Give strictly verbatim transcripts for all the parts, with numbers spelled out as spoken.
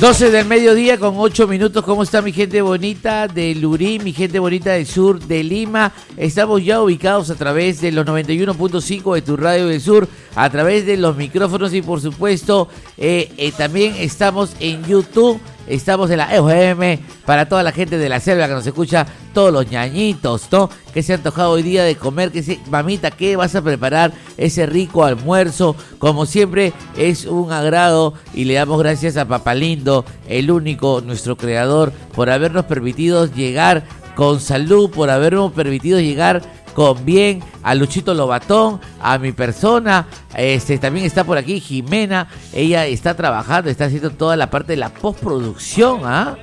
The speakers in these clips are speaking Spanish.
doce del mediodía con ocho minutos. ¿Cómo está mi gente bonita de Lurí, mi gente bonita del sur de Lima? Estamos ya ubicados a través de los noventa y uno punto cinco de tu radio del sur, a través de los micrófonos y por supuesto eh, eh, también estamos en YouTube. Estamos en la E F M para toda la gente de la selva que nos escucha, todos los ñañitos, ¿no? Que se han antojado hoy día de comer, que se, mamita, ¿qué vas a preparar? Ese rico almuerzo. Como siempre, es un agrado y le damos gracias a Papá Lindo, el único, nuestro creador, por habernos permitido llegar con salud, por habernos permitido llegar con bien, a Luchito Lobatón, a mi persona. Este también está por aquí Jimena, ella está trabajando, está haciendo toda la parte de la postproducción, ¿ah?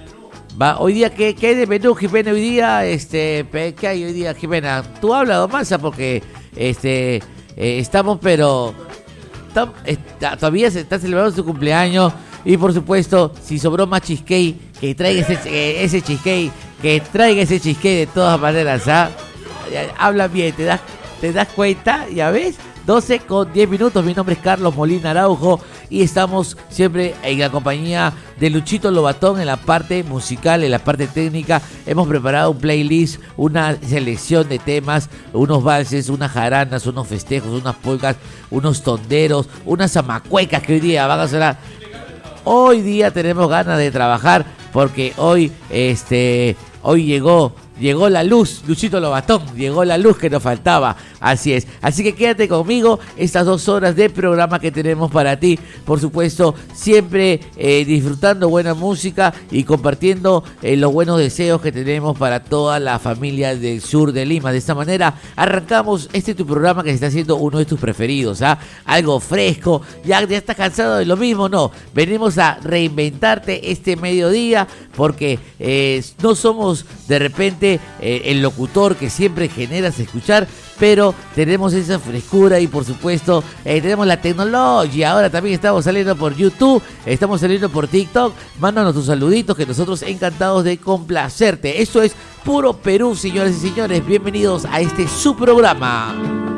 Va, hoy día, ¿qué, qué hay de menú, Jimena? Hoy día, este, ¿qué hay hoy día, Jimena? Tú habla, Domasa, porque este eh, estamos, pero tam, está, todavía se está celebrando su cumpleaños y por supuesto, si sobró más cheesecake, que traiga ese, eh, ese cheesecake, que traiga ese cheesecake de todas maneras, ¿ah? Habla bien, te das, te das cuenta, ya ves, doce con diez minutos. Mi nombre es Carlos Molina Araujo y estamos siempre en la compañía de Luchito Lobatón en la parte musical, en la parte técnica. Hemos preparado un playlist, una selección de temas, unos valses, unas jaranas, unos festejos, unas polcas, unos tonderos, unas zamacuecas que hoy día van a sonar. Hoy día tenemos ganas de trabajar porque hoy, este, hoy llegó... Llegó la luz, Luchito Lobatón, llegó la luz que nos faltaba, así es. Así que quédate conmigo estas dos horas de programa que tenemos para ti. Por supuesto, siempre eh, disfrutando buena música y compartiendo eh, los buenos deseos que tenemos para toda la familia del sur de Lima. De esta manera, arrancamos este tu programa que se está haciendo uno de tus preferidos, ¿ah? Algo fresco, ya, ya estás cansado de lo mismo, no. Venimos a reinventarte este mediodía porque eh, no somos de repente Eh, el locutor que siempre generas escuchar, pero tenemos esa frescura y por supuesto eh, tenemos la tecnología. Ahora también estamos saliendo por YouTube, estamos saliendo por TikTok. Mándanos tus saluditos que nosotros encantados de complacerte. Esto es Puro Perú, señores y señores. Bienvenidos a este su programa.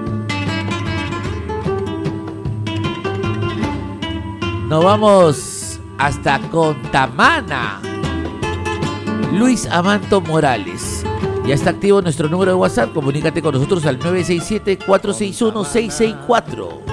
Nos vamos hasta Contamana. Luis Amanto Morales. Ya está activo nuestro número de WhatsApp. Comunícate con nosotros al nueve seis siete, cuatro seis uno, seis seis cuatro.